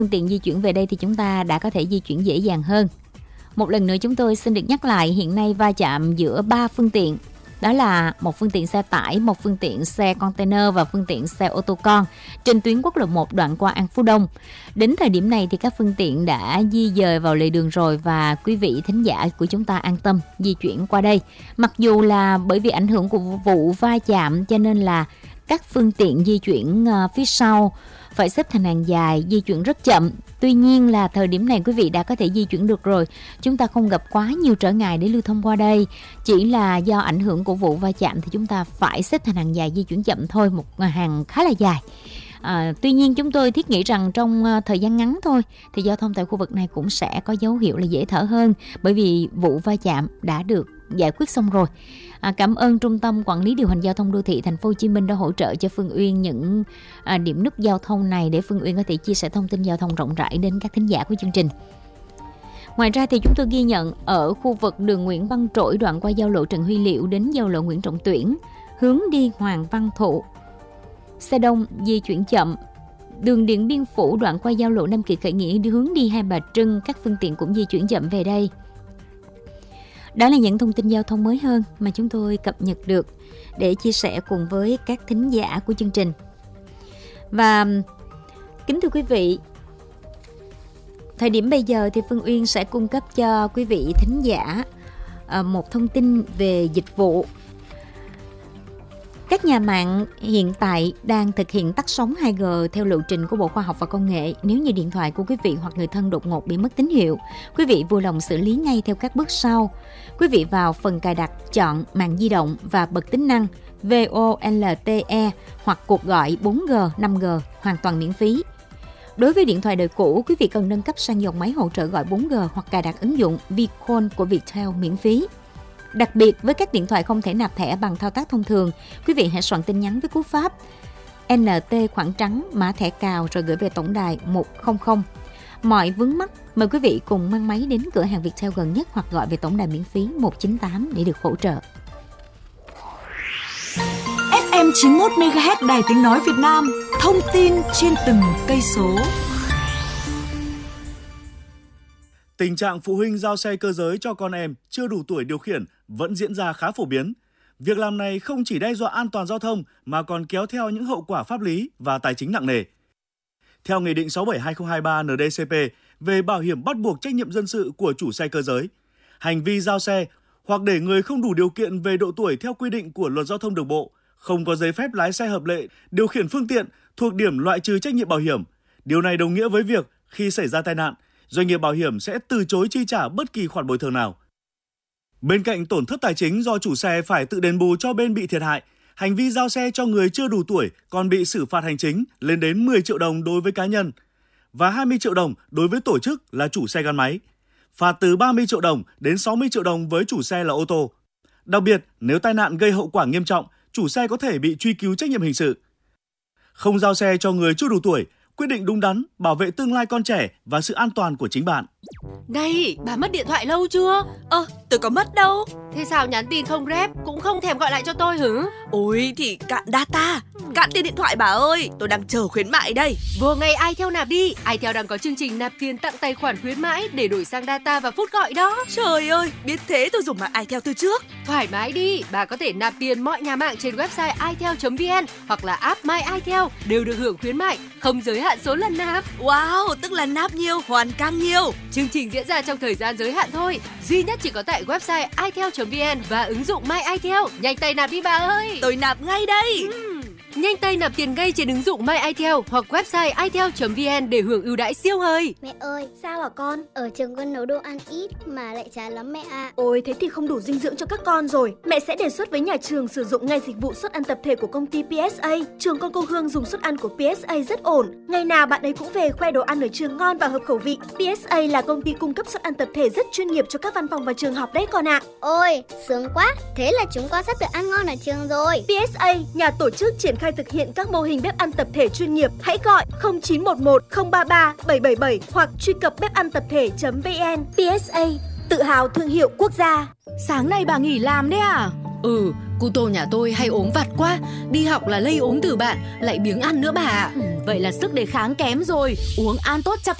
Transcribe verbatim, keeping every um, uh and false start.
phương tiện di chuyển về đây thì chúng ta đã có thể di chuyển dễ dàng hơn. Một lần nữa chúng tôi xin được nhắc lại, hiện nay va chạm giữa ba phương tiện. Đó là một phương tiện xe tải, một phương tiện xe container và phương tiện xe ô tô con trên tuyến quốc lộ một đoạn qua An Phú Đông. Đến thời điểm này thì các phương tiện đã di dời vào lề đường rồi và quý vị thính giả của chúng ta an tâm di chuyển qua đây. Mặc dù là bởi vì ảnh hưởng của vụ va chạm cho nên là các phương tiện di chuyển phía sau phải xếp thành hàng dài, di chuyển rất chậm. Tuy nhiên là thời điểm này quý vị đã có thể di chuyển được rồi. Chúng ta không gặp quá nhiều trở ngại để lưu thông qua đây. Chỉ là do ảnh hưởng của vụ va chạm thì chúng ta phải xếp thành hàng dài, di chuyển chậm thôi, một hàng khá là dài. À, tuy nhiên chúng tôi thiết nghĩ rằng trong thời gian ngắn thôi thì giao thông tại khu vực này cũng sẽ có dấu hiệu là dễ thở hơn, bởi vì vụ va chạm đã được giải quyết xong rồi. À, cảm ơn Trung tâm Quản lý Điều hành Giao thông Đô thị Thành phố Hồ Chí Minh đã hỗ trợ cho Phương Uyên những à, điểm nút giao thông này để Phương Uyên có thể chia sẻ thông tin giao thông rộng rãi đến các thính giả của chương trình. Ngoài ra thì chúng tôi ghi nhận ở khu vực đường Nguyễn Văn Trỗi đoạn qua giao lộ Trần Huy Liệu đến giao lộ Nguyễn Trọng Tuyển, hướng đi Hoàng Văn Thụ, xe đông di chuyển chậm. Đường Điện Biên Phủ đoạn qua giao lộ Nam Kỳ Khởi Nghĩa hướng đi Hai Bà Trưng, các phương tiện cũng di chuyển chậm về đây. Đó là những thông tin giao thông mới hơn mà chúng tôi cập nhật được để chia sẻ cùng với các thính giả của chương trình. Và kính thưa quý vị, thời điểm bây giờ thì Phương Uyên sẽ cung cấp cho quý vị thính giả một thông tin về dịch vụ. Các nhà mạng hiện tại đang thực hiện tắt sóng hai G theo lộ trình của Bộ Khoa học và Công nghệ. Nếu như điện thoại của quý vị hoặc người thân đột ngột bị mất tín hiệu, quý vị vui lòng xử lý ngay theo các bước sau. Quý vị vào phần cài đặt, chọn mạng di động và bật tính năng vê o lờ tê e hoặc cuộc gọi bốn G, năm G hoàn toàn miễn phí. Đối với điện thoại đời cũ, quý vị cần nâng cấp sang dòng máy hỗ trợ gọi bốn G hoặc cài đặt ứng dụng Vcall của Viettel miễn phí. Đặc biệt với các điện thoại không thể nạp thẻ bằng thao tác thông thường, quý vị hãy soạn tin nhắn với cú pháp en tê khoảng trắng mã thẻ cào rồi gửi về tổng đài một không không. Mọi vướng mắc mời quý vị cùng mang máy đến cửa hàng Viettel gần nhất hoặc gọi về tổng đài miễn phí một chín tám để được hỗ trợ. ép em chín mươi mốt mê ga héc Đài Tiếng Nói Việt Nam, thông tin trên từng cây số. Tình trạng phụ huynh giao xe cơ giới cho con em chưa đủ tuổi điều khiển vẫn diễn ra khá phổ biến. Việc làm này không chỉ đe dọa an toàn giao thông mà còn kéo theo những hậu quả pháp lý và tài chính nặng nề. Theo Nghị định sáu bảy hai không hai ba en đê cê pê về bảo hiểm bắt buộc trách nhiệm dân sự của chủ xe cơ giới, hành vi giao xe hoặc để người không đủ điều kiện về độ tuổi theo quy định của Luật Giao thông Đường bộ, không có giấy phép lái xe hợp lệ, điều khiển phương tiện thuộc điểm loại trừ trách nhiệm bảo hiểm. Điều này đồng nghĩa với việc khi xảy ra tai nạn, doanh nghiệp bảo hiểm sẽ từ chối chi trả bất kỳ khoản bồi thường nào. Bên cạnh tổn thất tài chính do chủ xe phải tự đền bù cho bên bị thiệt hại, hành vi giao xe cho người chưa đủ tuổi còn bị xử phạt hành chính lên đến mười triệu đồng đối với cá nhân và hai mươi triệu đồng đối với tổ chức là chủ xe gắn máy. Phạt từ ba mươi triệu đồng đến sáu mươi triệu đồng với chủ xe là ô tô. Đặc biệt, nếu tai nạn gây hậu quả nghiêm trọng, chủ xe có thể bị truy cứu trách nhiệm hình sự. Không giao xe cho người chưa đủ tuổi, quyết định đúng đắn, bảo vệ tương lai con trẻ và sự an toàn của chính bạn. Này, bà mất điện thoại lâu chưa? Ơ, tôi có mất đâu. Thế sao nhắn tin không rep, cũng không thèm gọi lại cho tôi hử? Ôi thì cạn data, cạn tiền điện thoại bà ơi, tôi đang chờ khuyến mại đây. Vừa ngày iTel nạp đi, iTel đang có chương trình nạp tiền tặng tài khoản khuyến mãi để đổi sang data và phút gọi đó. Trời ơi, biết thế tôi dùng mạng iTel từ trước. Thoải mái đi, bà có thể nạp tiền mọi nhà mạng trên website itel chấm vn hoặc là app My iTel đều được hưởng khuyến mại, không giới hạn số lần nạp. Wow, tức là nạp nhiều hoàn càng nhiều. Chương trình diễn ra trong thời gian giới hạn thôi, duy nhất chỉ có tại website itel chấm vn và ứng dụng My iTel. Nhanh tay nạp đi bà ơi. Tôi nạp ngay đây. Uhm. Nhanh tay nạp tiền ngay trên ứng dụng My iTel hoặc website itel chấm vn để hưởng ưu đãi siêu hời. Mẹ ơi, sao hả con? Ở trường con nấu đồ ăn ít mà lại chán lắm mẹ ạ. À. Ôi, thế thì không đủ dinh dưỡng cho các con rồi. Mẹ sẽ đề xuất với nhà trường sử dụng ngay dịch vụ suất ăn tập thể của công ty pê ét a. Trường con cô Hương dùng suất ăn của pê ét a rất ổn. Ngày nào bạn ấy cũng về khoe đồ ăn ở trường ngon và hợp khẩu vị. pê ét a là công ty cung cấp suất ăn tập thể rất chuyên nghiệp cho các văn phòng và trường học đấy con ạ. À. Ôi, sướng quá. Thế là chúng con sắp được ăn ngon ở trường rồi. pê ét a, nhà tổ chức triển khai thực hiện các mô hình bếp ăn tập thể chuyên nghiệp. Hãy gọi không chín một một không ba ba bảy bảy bảy hoặc truy cập bếp ăn tập thể chấm vn. pê ét a, tự hào thương hiệu quốc gia. Sáng nay bà nghỉ làm đấy à? Ừ, cô Tô nhà tôi hay ốm vặt quá, đi học là lây ốm từ bạn, lại biếng ăn nữa bà ạ. vậy là sức đề kháng kém rồi. Uống An Tốt cho